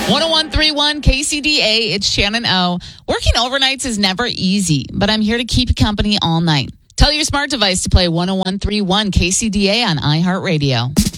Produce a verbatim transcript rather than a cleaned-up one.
one oh one point three one K C D A, it's Shannon O. Working overnights is never easy, but I'm here to keep you company all night. Tell your smart device to play one oh one point three one K C D A on iHeartRadio.